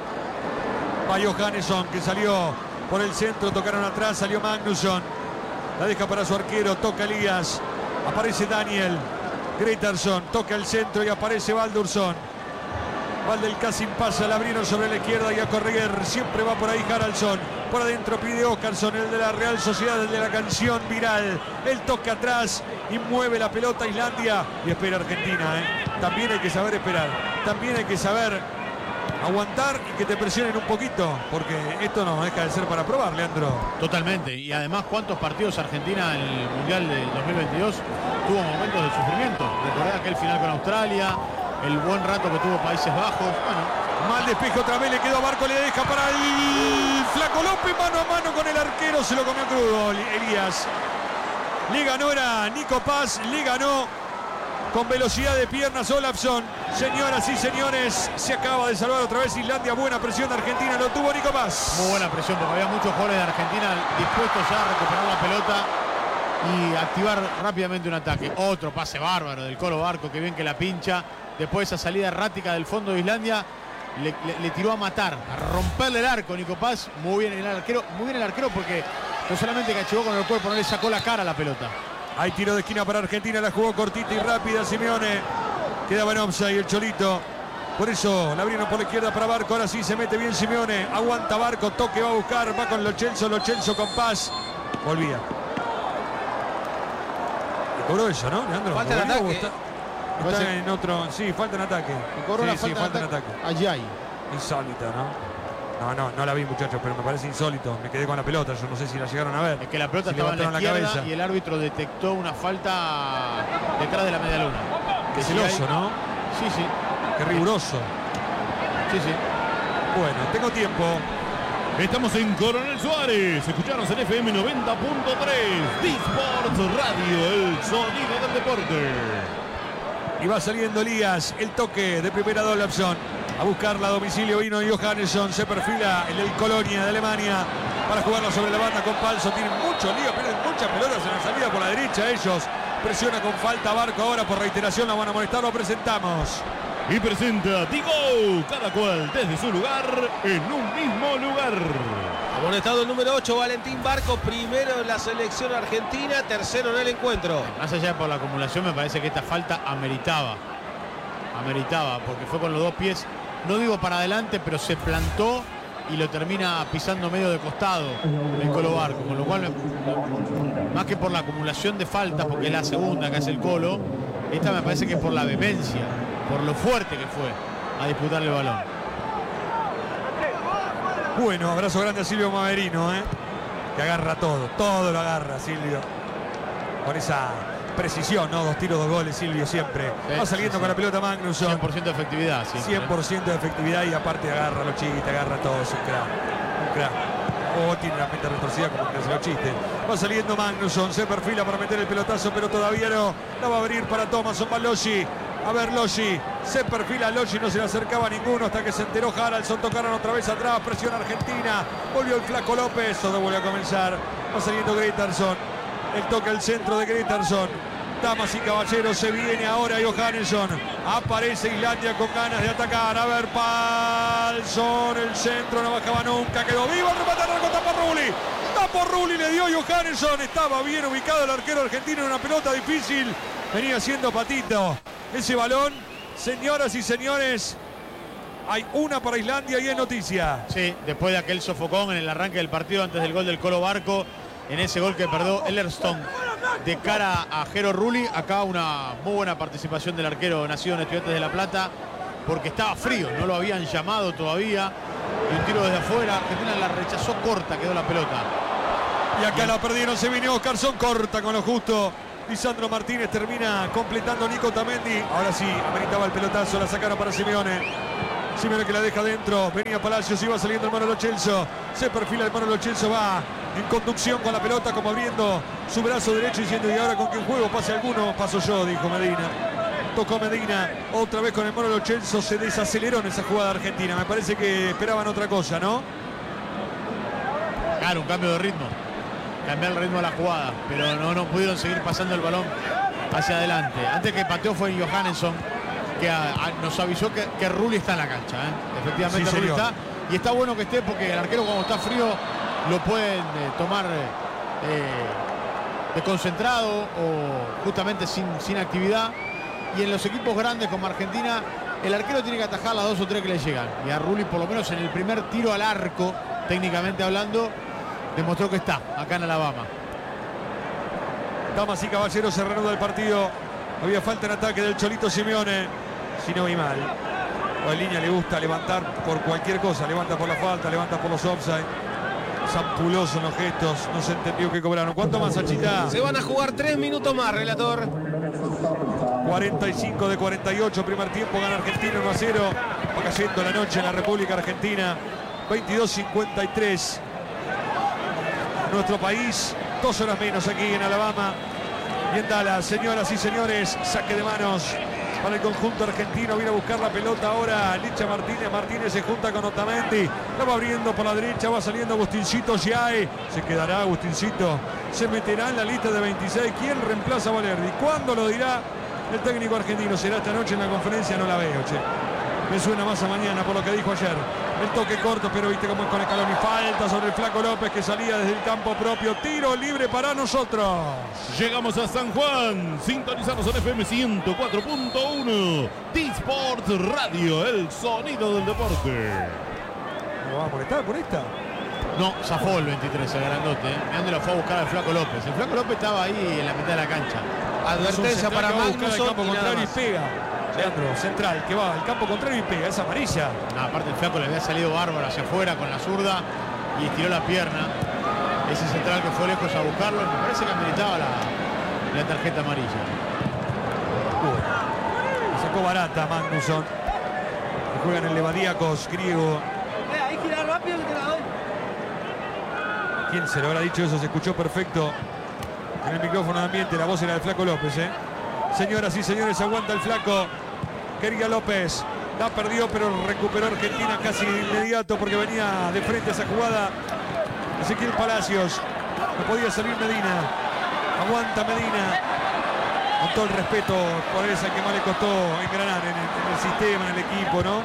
Va Johannesson que salió por el centro, tocaron atrás, salió Magnusson, la deja para su arquero, toca Elías, aparece Daniel Gretarsson, toca el centro y aparece Baldursson. Valdelcásin pasa, la abrieron sobre la izquierda y a correr, siempre va por ahí Haraldsson, por adentro pide Óskarsson, el de la Real Sociedad, el de la canción viral, el toque atrás y mueve la pelota Islandia y espera Argentina, También hay que saber esperar, también hay que saber aguantar y que te presionen un poquito, porque esto no deja de ser para probar, Leandro. Totalmente, y además cuántos partidos Argentina en el Mundial del 2022 tuvo momentos de sufrimiento. Recordá aquel final con Australia, el buen rato que tuvo Países Bajos. Bueno, mal despeje otra vez, le quedó a Barco, le deja para el Flaco López, mano a mano con el arquero, se lo comió crudo Elías. Le ganó era Nico Paz, le ganó con velocidad de piernas Olafsson. Señoras y señores, se acaba de salvar otra vez Islandia. Buena presión de Argentina, lo tuvo Nico Paz. Muy buena presión porque había muchos jugadores de Argentina dispuestos ya a recuperar la pelota y activar rápidamente un ataque. Otro pase bárbaro del Colo Barco, que bien que la pincha. Después esa salida errática del fondo de Islandia le tiró a matar, a romperle el arco Nico Paz. Muy bien el arquero porque no solamente cachegó con el cuerpo, no le sacó la cara a la pelota. Hay tiro de esquina para Argentina, la jugó cortita y rápida Simeone. Quedaba en offside el Cholito. Por eso la abrieron por la izquierda para Barco. Ahora sí se mete bien Simeone. Aguanta Barco, toque, va a buscar, va con Lo Celso con Paz. Volvía. Le cobró eso, ¿no, Leandro? Falta el ataque. Está en otro. Sí, falta en ataque. Cobró Sí, falta en ataque. Allí hay. Insólito, ¿no? No la vi, muchachos, pero me parece insólito. Me quedé con la pelota, yo no sé si la llegaron a ver. Es que la pelota si estaba en la izquierda cabeza. y el árbitro detectó una falta detrás de la media luna. Qué celoso, ¿no? Sí, sí. Qué riguroso. Sí, sí. Bueno, tengo tiempo. Estamos en Coronel Suárez. Escuchanos en FM 90.3. D-Sports Radio, el sonido del deporte. Y va saliendo Elías, el toque de primera de Olafsson. A buscarla a domicilio vino Johannesson, se perfila el del Colonia de Alemania para jugarla sobre la banda con Palso. Tienen mucho lío, pierden muchas pelotas en la salida por la derecha ellos. Presiona con falta Barco ahora por reiteración, la van a molestar, lo presentamos. Y presenta Digo, cada cual desde su lugar, en un mismo lugar. Amonestado el número 8, Valentín Barco, primero en la selección argentina, tercero en el encuentro. Más allá de por la acumulación, me parece que esta falta ameritaba, porque fue con los 2 pies, no digo para adelante, pero se plantó y lo termina pisando medio de costado el Colo Barco, con lo cual, más que por la acumulación de faltas, porque es la segunda que hace el Colo, esta me parece que es por la vehemencia, por lo fuerte que fue a disputarle el balón. Bueno, abrazo grande a Silvio Maverino, que agarra todo lo agarra Silvio. Con esa precisión, ¿no? 2 tiros, 2 goles, Silvio siempre. Va saliendo con la pelota Magnusson. 100% de efectividad, sí. 100% de efectividad y aparte agarra los chistes, agarra todo, es un crack. O tiene la mente retorcida como que hace los chistes. Va saliendo Magnusson, se perfila para meter el pelotazo, pero todavía no. La va a abrir para Thomasson, va Loschi. A ver, Loschi, se perfila Loschi, no se le acercaba a ninguno hasta que se enteró Haraldsson, tocaron otra vez atrás, presión Argentina, volvió el Flaco López, todo vuelve a comenzar, va saliendo Gretarsson, el toque al centro de Gretarsson, damas y caballeros, se viene ahora Johannesson, aparece Islandia con ganas de atacar, a ver, Palsson, el centro no bajaba nunca, quedó vivo, el remate arrancó, tapó Rulli, le dio Johannesson, estaba bien ubicado el arquero argentino en una pelota difícil, venía haciendo patito. Ese balón, señoras y señores, hay una para Islandia y es noticia. Sí, después de aquel sofocón en el arranque del partido antes del gol del Colo Barco, en ese gol que perdió Ellerstone de cara a Jero Rulli, acá una muy buena participación del arquero nacido en Estudiantes de La Plata, porque estaba frío, no lo habían llamado todavía y un tiro desde afuera. Argentina la rechazó corta, quedó la pelota. Y acá la perdieron, se vino Oscarsson, corta con lo justo. Lisandro Martínez termina completando Nico Otamendi. Ahora sí, ameritaba el pelotazo, la sacaron para Simeone. Simeone que la deja dentro, venía Palacios, iba saliendo el Mono Lo Celso. Se perfila el Mono Lo Celso, va en conducción con la pelota, como abriendo su brazo derecho diciendo: y ahora con quién juego, pase alguno, paso yo, dijo Medina. Tocó Medina, otra vez con el Mono Lo Celso, se desaceleró en esa jugada argentina. Me parece que esperaban otra cosa, ¿no? Claro, un cambio de ritmo. Cambiar el ritmo de la jugada, pero no pudieron seguir pasando el balón hacia adelante. Antes que pateó fue Johannesson, que nos avisó que Rulli está en la cancha. Efectivamente, sí, Rulli está. Y está bueno que esté, porque el arquero, cuando está frío, lo pueden tomar desconcentrado o justamente sin actividad. Y en los equipos grandes como Argentina, el arquero tiene que atajar las 2 o 3 que le llegan. Y a Rulli, por lo menos en el primer tiro al arco, técnicamente hablando, demostró que está acá en Alabama. Damas y caballeros, se reanuda el partido. Había falta en ataque del Cholito Simeone. Si no vi mal. O en línea le gusta levantar por cualquier cosa. Levanta por la falta, levanta por los offside. Zampuloso en los gestos. No se entendió que cobraron. ¿Cuánto más, Achita? Se van a jugar 3 minutos más, relator. 45 de 48. Primer tiempo, gana Argentina 1-0. Va cayendo la noche en la República Argentina. 22:53. Nuestro país, 2 horas menos aquí en Alabama y en Dallas. Señoras y señores, saque de manos para el conjunto argentino. Viene a buscar la pelota ahora Licha Martínez. Martínez se junta con Otamendi, la va abriendo por la derecha, va saliendo Agustincito Giai. Se quedará Agustincito, se meterá en la lista de 26. ¿Quién reemplaza a Valerdi? ¿Cuándo lo dirá el técnico argentino? ¿Será esta noche en la conferencia? No la veo, che. Me suena más a mañana por lo que dijo ayer. El toque corto, pero viste cómo es con Scaloni. Falta sobre el Flaco López, que salía desde el campo propio. Tiro libre para nosotros. Llegamos a San Juan. Sintonizamos en FM 104.1. T-Sport Radio, el sonido del deporte. ¿No va a molestar por esta? No, zafó el 23, el grandote. ¿Mirá dónde lo fue a buscar el Flaco López? El Flaco López estaba ahí en la mitad de la cancha. Advertencia para Magnusson. El campo contrario y pega. Leandro, central, que va al campo contrario y pega, es amarilla. Aparte el Flaco le había salido bárbaro hacia afuera con la zurda y estiró la pierna. Ese central que fue lejos a buscarlo, me parece que ameritaba la tarjeta amarilla. Sacó barata Magnusson. Que juega en el Levadiakos griego. Ahí gira rápido que te la doy. ¿Quién se lo habrá dicho eso? Se escuchó perfecto en el micrófono de ambiente. La voz era del Flaco López, Señoras y señores, aguanta el Flaco. Quería López. La perdió, pero recuperó Argentina casi de inmediato porque venía de frente a esa jugada Ezequiel Palacios. No podía salir Medina. Aguanta Medina. Con todo el respeto por esa que más le costó engranar en el sistema, en el equipo, ¿no?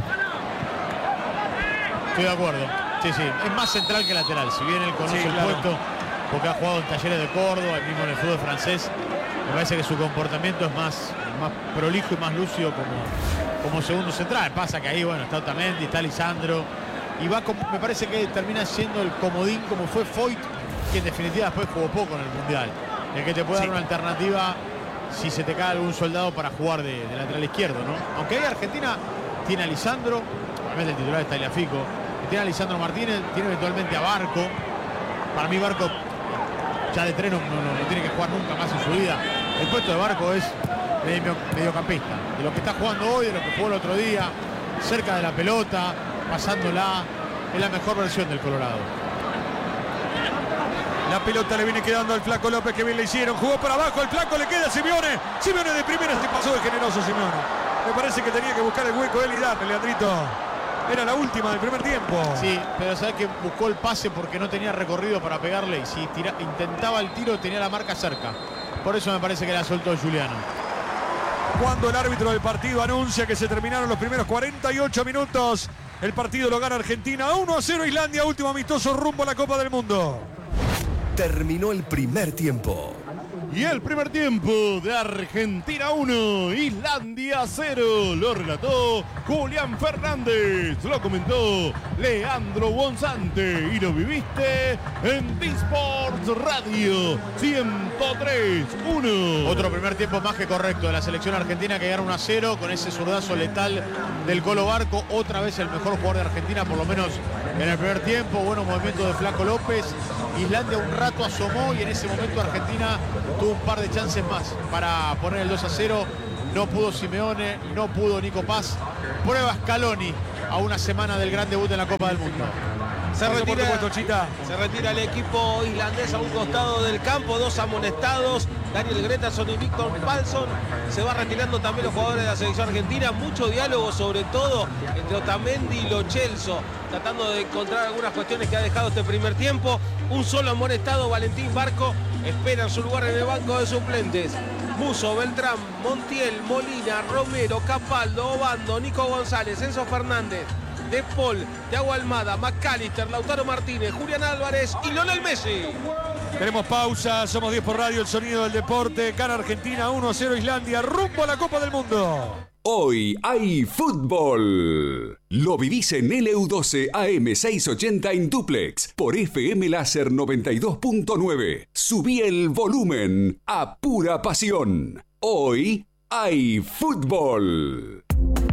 Estoy de acuerdo. Sí, sí. Es más central que lateral. Si bien él conoce el puesto, porque ha jugado en Talleres de Córdoba, el mismo en el fútbol francés, me parece que su comportamiento es más prolijo y más lúcido como segundo central. Pasa que ahí, bueno, está Otamendi, está Lisandro. Y va como, me parece que termina siendo el comodín como fue Foyt, que en definitiva después jugó poco en el Mundial. El que te puede dar una alternativa si se te cae algún soldado para jugar de lateral izquierdo, ¿no? Aunque ahí Argentina tiene a Lisandro, obviamente el titular está Tagliafico, tiene a Lisandro Martínez, tiene eventualmente a Barco. Para mí Barco ya de tren no tiene que jugar nunca más en su vida. El puesto de Barco es mediocampista. De lo que está jugando hoy, de lo que jugó el otro día, cerca de la pelota, pasándola, es la mejor versión del Colorado. La pelota le viene quedando al Flaco López, que bien le hicieron. Jugó para abajo, el Flaco le queda a Simeone. Simeone de primera, se pasó de generoso Simeone. Me parece que tenía que buscar el hueco él y darle, Leandrito. Era la última del primer tiempo. Sí, pero sabe que buscó el pase porque no tenía recorrido para pegarle. Y si intentaba el tiro, tenía la marca cerca. Por eso me parece que la soltó Juliano. Cuando el árbitro del partido anuncia que se terminaron los primeros 48 minutos, el partido lo gana Argentina 1-0 Islandia, último amistoso rumbo a la Copa del Mundo. Terminó el primer tiempo. Y el primer tiempo de Argentina 1, Islandia 0. Lo relató Julián Fernández. Lo comentó Leandro Bonzante. Y lo viviste en T-Sports Radio 103-1. Otro primer tiempo más que correcto de la selección argentina, que gana 1-0 con ese zurdazo letal del Colo Barco. Otra vez el mejor jugador de Argentina, por lo menos en el primer tiempo. Buenos movimientos de Flaco López. Islandia un rato asomó y en ese momento Argentina tuvo un par de chances más para poner el 2-0. No pudo Simeone, no pudo Nico Paz. Prueba Scaloni a una semana del gran debut en la Copa del Mundo. Se retira el equipo islandés a un costado del campo, 2 amonestados, Daniel Gretarsson y Víctor Palsson. Se va retirando también los jugadores de la selección argentina. Mucho diálogo, sobre todo entre Otamendi y Lo Celso, tratando de encontrar algunas cuestiones que ha dejado este primer tiempo. Un solo amonestado, Valentín Barco, espera en su lugar en el banco de suplentes. Musso, Beltrán, Montiel, Molina, Romero, Capaldo, Obando, Nico González, Enzo Fernández, De Paul, Thiago Almada, McAllister, Lautaro Martínez, Julián Álvarez y Lionel Messi. Tenemos pausa, somos 10 por radio, el sonido del deporte. Gana Argentina 1-0 Islandia, rumbo a la Copa del Mundo. Hoy hay fútbol. Lo vivís en LU12 AM680 en duplex por FM Láser 92.9. Subí el volumen a pura pasión. Hoy hay fútbol.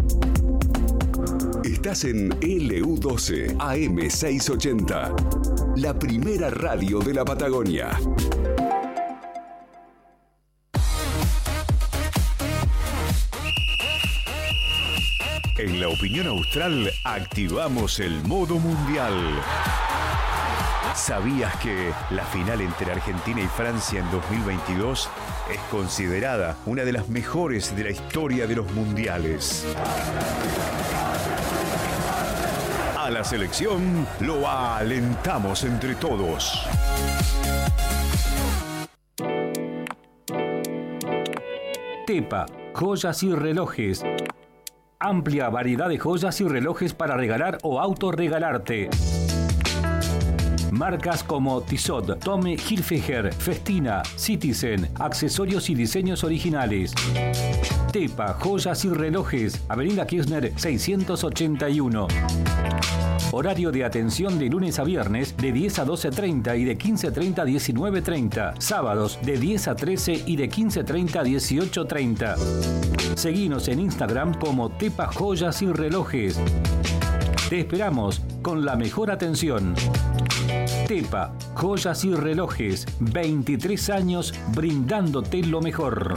Estás en LU12 AM680, la primera radio de la Patagonia. En la opinión austral activamos el modo mundial. ¿Sabías que la final entre Argentina y Francia en 2022 es considerada una de las mejores de la historia de los mundiales? A la selección lo alentamos entre todos. Tepa, joyas y relojes. Amplia variedad de joyas y relojes para regalar o autorregalarte. Marcas como Tissot, Tommy Hilfiger, Festina, Citizen, accesorios y diseños originales. Tepa, joyas y relojes, Avenida Kirchner 681. Horario de atención de lunes a viernes de 10 a 12:30 y de 15:30 a 19:30. Sábados de 10 a 13 y de 15:30 a 18:30. Seguinos en Instagram como Tepa Joyas y Relojes. Te esperamos con la mejor atención. Tepa, joyas y relojes, 23 años brindándote lo mejor.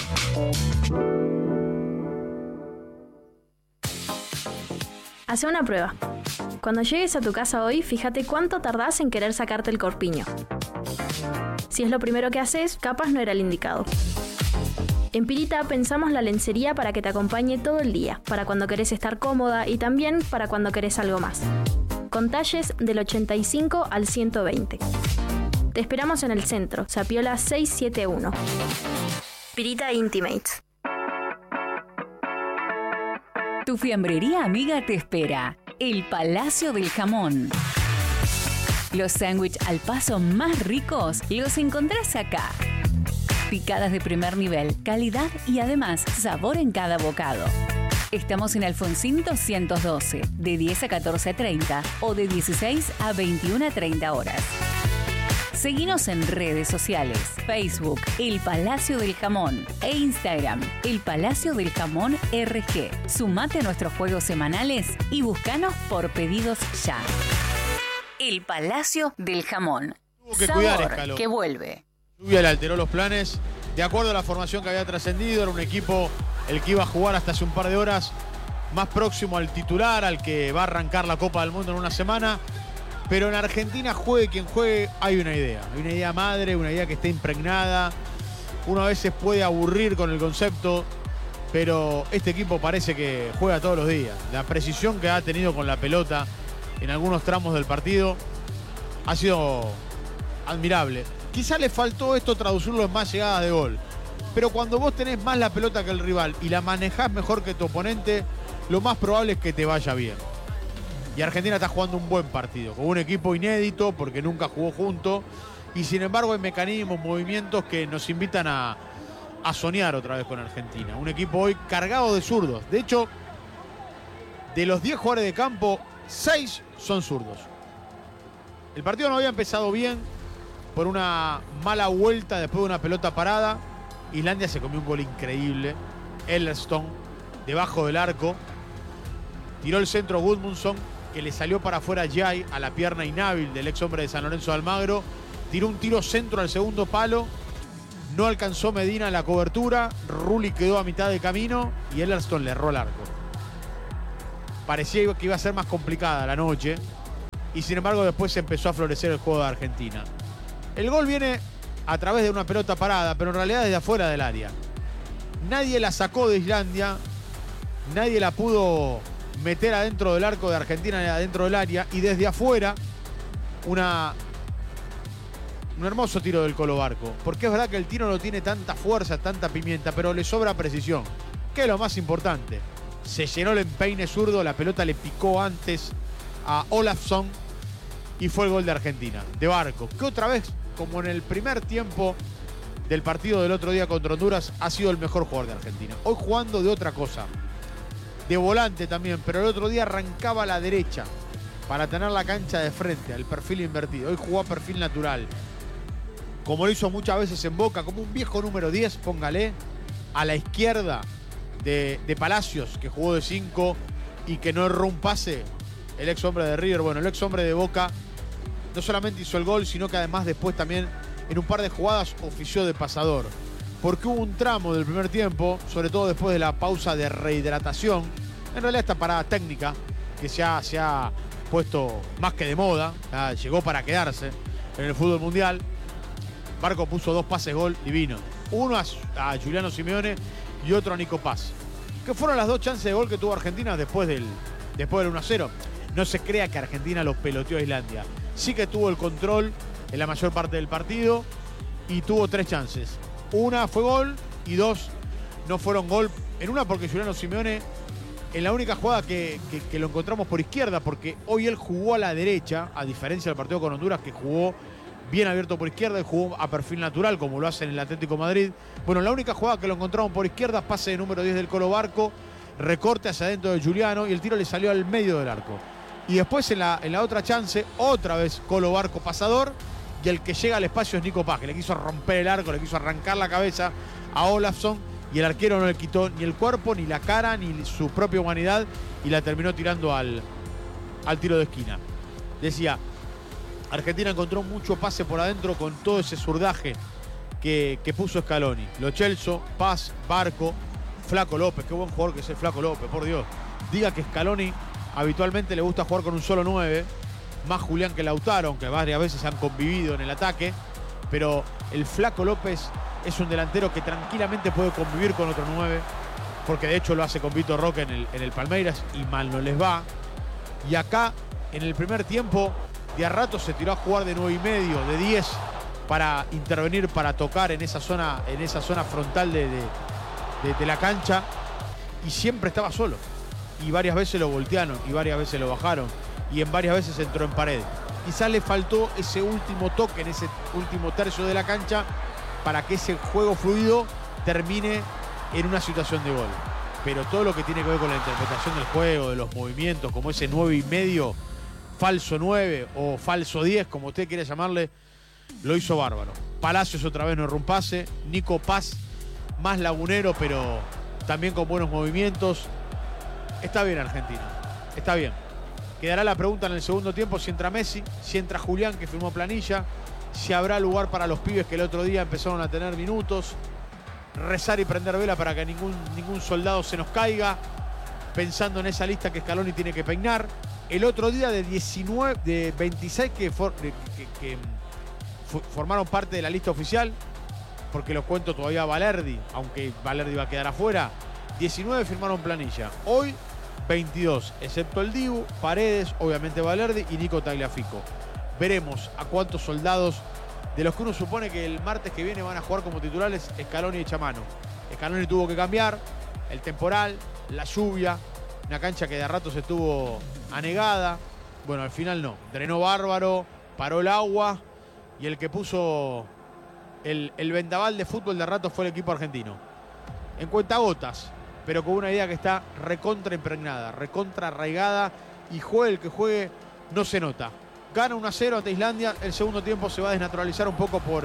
Hace una prueba. Cuando llegues a tu casa hoy, fíjate cuánto tardás en querer sacarte el corpiño. Si es lo primero que haces, capaz no era el indicado. En Pirita pensamos la lencería para que te acompañe todo el día, para cuando querés estar cómoda y también para cuando querés algo más. Con talles del 85 al 120. Te esperamos en el centro, Zapiola 671. Pirita Intimates. Tu fiambrería amiga te espera. El Palacio del Jamón. Los sándwiches al paso más ricos los encontrás acá. Picadas de primer nivel, calidad y además sabor en cada bocado. Estamos en Alfonsín 212, de 10 a 14:30 o de 16 a 21:30 horas. Seguinos en redes sociales, Facebook, El Palacio del Jamón e Instagram, El Palacio del Jamón RG. Sumate a nuestros juegos semanales y búscanos por pedidos ya. El Palacio del Jamón. Tuvo que Sabor cuidar Scaloni. que vuelve. Lluvia le alteró los planes. De acuerdo a la formación que había trascendido, era un equipo el que iba a jugar hasta hace un par de horas más próximo al titular, al que va a arrancar la Copa del Mundo en una semana. Pero en Argentina, juegue quien juegue, hay una idea. Hay una idea madre, una idea que está impregnada. Uno a veces puede aburrir con el concepto, pero este equipo parece que juega todos los días. La precisión que ha tenido con la pelota en algunos tramos del partido ha sido admirable. Quizá le faltó esto traducirlo en más llegadas de gol. Pero cuando vos tenés más la pelota que el rival y la manejás mejor que tu oponente, lo más probable es que te vaya bien. Y Argentina está jugando un buen partido, con un equipo inédito porque nunca jugó junto Y sin embargo hay mecanismos, movimientos que nos invitan a soñar otra vez con Argentina. Un equipo hoy cargado de zurdos. De hecho, de los 10 jugadores de campo, 6 son zurdos. El partido no había empezado bien por una mala vuelta después de una pelota parada. Islandia se comió un gol increíble. Ellerstone, debajo del arco. Tiró el centro Gudmundsson, que le salió para afuera Jay a la pierna inhábil del ex hombre de San Lorenzo de Almagro. Tiró un tiro centro al segundo palo. No alcanzó Medina la cobertura. Rulli quedó a mitad de camino y Ellerstone le erró el arco. Parecía que iba a ser más complicada la noche. Y sin embargo después empezó a florecer el juego de Argentina. El gol viene a través de una pelota parada, pero en realidad desde afuera del área. Nadie la sacó de Islandia. Nadie la pudo meter adentro del arco de Argentina, adentro del área. Y desde afuera, un hermoso tiro del Colo Barco. Porque es verdad que el tiro no tiene tanta fuerza, tanta pimienta, pero le sobra precisión. Que es lo más importante. Se llenó el empeine zurdo, la pelota le picó antes a Olafsson y fue el gol de Argentina, de Barco, que otra vez, como en el primer tiempo del partido del otro día contra Honduras, ha sido el mejor jugador de Argentina. Hoy jugando de otra cosa, de volante también, pero el otro día arrancaba a la derecha para tener la cancha de frente, al perfil invertido. Hoy jugó a perfil natural, como lo hizo muchas veces en Boca, como un viejo número 10, póngale, a la izquierda de Palacios, que jugó de 5 y que no erró un pase. El ex hombre de River, bueno, el ex hombre de Boca no solamente hizo el gol, sino que además después también en un par de jugadas ofició de pasador. Porque hubo un tramo del primer tiempo, sobre todo después de la pausa de rehidratación, en realidad esta parada técnica, que se ha puesto más que de moda, llegó para quedarse en el fútbol mundial. Barco puso 2 pases gol divino. Uno a Giuliano Simeone y otro a Nico Paz. Que fueron las 2 chances de gol que tuvo Argentina después del 1-0. No se crea que Argentina lo peloteó a Islandia. Sí que tuvo el control en la mayor parte del partido y tuvo 3 chances. Una fue gol y 2 no fueron gol. En una porque Giuliano Simeone, en la única jugada que lo encontramos por izquierda, porque hoy él jugó a la derecha, a diferencia del partido con Honduras, que jugó bien abierto por izquierda y jugó a perfil natural, como lo hace en el Atlético de Madrid. Bueno, la única jugada que lo encontramos por izquierda, pase de número 10 del Colo Barco, recorte hacia adentro de Giuliano y el tiro le salió al medio del arco. Y después en la otra chance, otra vez Colo Barco pasador, y el que llega al espacio es Nico Paz, que le quiso romper el arco, le quiso arrancar la cabeza a Olafsson, y el arquero no le quitó ni el cuerpo, ni la cara, ni su propia humanidad, y la terminó tirando al tiro de esquina. Decía, Argentina encontró mucho pase por adentro con todo ese zurdaje que puso Scaloni. Lo Celso, Paz, Barco, Flaco López, qué buen jugador que es el Flaco López, por Dios. Diga que Scaloni habitualmente le gusta jugar con un solo 9, más Julián que Lautaro, aunque varias veces han convivido en el ataque, pero el Flaco López es un delantero que tranquilamente puede convivir con otro 9, porque de hecho lo hace con Vitor Roque en el Palmeiras y mal no les va. Y acá, en el primer tiempo, de a rato se tiró a jugar de 9,5, de 10, para intervenir, para tocar en esa zona frontal de la cancha, y siempre estaba solo. Y varias veces lo voltearon, y varias veces lo bajaron, y en varias veces entró en pared. Quizás le faltó ese último toque en ese último tercio de la cancha para que ese juego fluido termine en una situación de gol. Pero todo lo que tiene que ver con la interpretación del juego, de los movimientos, como ese 9,5, falso 9 o falso 10, como usted quiera llamarle, lo hizo bárbaro. Palacios otra vez no erró un pase. Nico Paz, más lagunero, pero también con buenos movimientos. Está bien Argentina, está bien. Quedará la pregunta en el segundo tiempo si entra Messi, si entra Julián, que firmó planilla, si habrá lugar para los pibes que el otro día empezaron a tener minutos. Rezar y prender vela para que ningún soldado se nos caiga, pensando en esa lista que Scaloni tiene que peinar. El otro día de 26 que formaron parte de la lista oficial, porque los cuento todavía a Valerdi, aunque Valerdi va a quedar afuera, 19 firmaron planilla. Hoy 22, excepto el Dibu, Paredes, obviamente Valerdi y Nico Tagliafico. Veremos a cuántos soldados de los que uno supone que el martes que viene van a jugar como titulares Scaloni y Chamano. Scaloni tuvo que cambiar, el temporal, la lluvia, una cancha que de a ratos estuvo anegada. Bueno, al final no, drenó bárbaro, paró el agua y el que puso el vendaval de fútbol de rato fue el equipo argentino. En cuentagotas, pero con una idea que está recontra impregnada, recontra arraigada, y juegue el que juegue, no se nota. Gana 1-0 ante Islandia, el segundo tiempo se va a desnaturalizar un poco por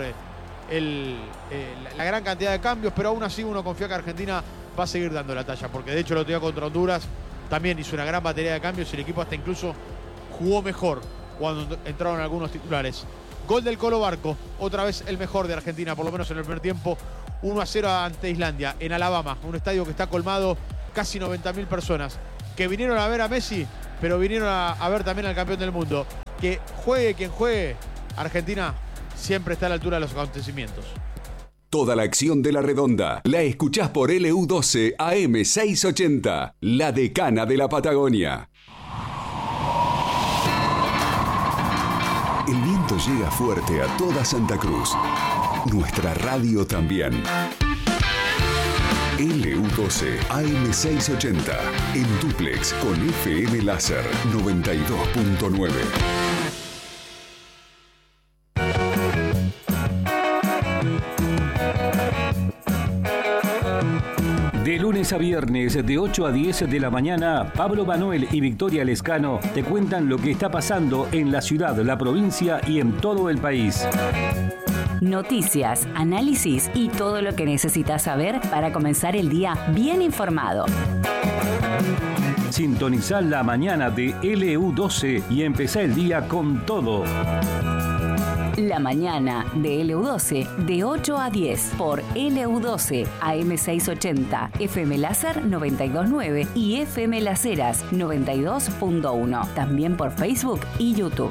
la gran cantidad de cambios, pero aún así uno confía que Argentina va a seguir dando la talla, porque de hecho el otro día contra Honduras también hizo una gran batería de cambios y el equipo hasta incluso jugó mejor cuando entraron algunos titulares. Gol del Colo Barco, otra vez el mejor de Argentina, por lo menos en el primer tiempo. 1-0 ante Islandia, en Alabama, un estadio que está colmado, casi 90.000 personas, que vinieron a ver a Messi, pero vinieron a ver también al campeón del mundo. Que juegue quien juegue, Argentina siempre está a la altura de los acontecimientos. Toda la acción de La Redonda la escuchás por LU12 AM680, la decana de la Patagonia. El viento llega fuerte a toda Santa Cruz. Nuestra radio también. LU12 AM680 en dúplex con FM Láser 92.9. De lunes a viernes, de 8 a 10 de la mañana, Pablo Manuel y Victoria Lescano te cuentan lo que está pasando en la ciudad, la provincia y en todo el país. Noticias, análisis y todo lo que necesitas saber para comenzar el día bien informado. Sintonizá la mañana de LU12 y empezá el día con todo. La mañana de LU12 de 8 a 10 por LU12 AM680, FM Láser 92.9 y FM Laceras 92.1. También por Facebook y YouTube.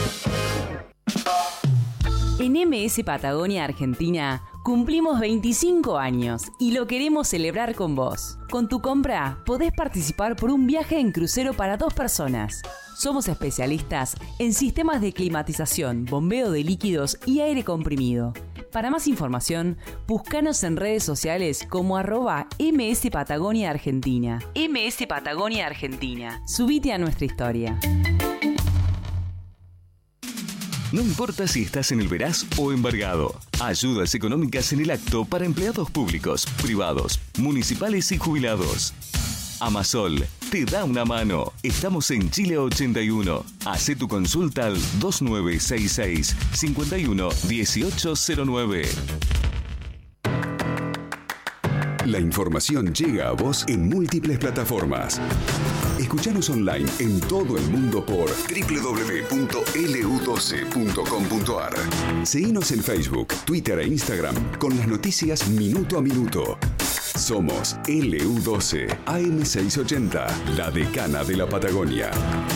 En MS Patagonia Argentina cumplimos 25 años y lo queremos celebrar con vos. Con tu compra podés participar por un viaje en crucero para 2 personas. Somos especialistas en sistemas de climatización, bombeo de líquidos y aire comprimido. Para más información, búscanos en redes sociales como @MS Patagonia Argentina. MS Patagonia Argentina. Subite a nuestra historia. No importa si estás en el Veraz o embargado. Ayudas económicas en el acto para empleados públicos, privados, municipales y jubilados. Amasol te da una mano. Estamos en Chile 81. Hacé tu consulta al 2966 51 1809. La información llega a vos en múltiples plataformas. Escuchanos online en todo el mundo por www.lu12.com.ar. Seguinos en Facebook, Twitter e Instagram con las noticias minuto a minuto. Somos LU12 AM680, la decana de la Patagonia.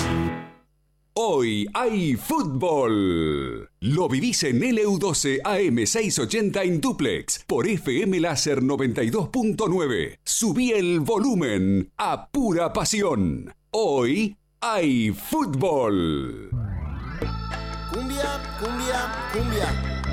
Hoy hay fútbol. Lo vivís en LU12 AM680 en dúplex por FM Láser 92.9. Subí el volumen a pura pasión. Hoy hay fútbol. Cumbia, cumbia, cumbia.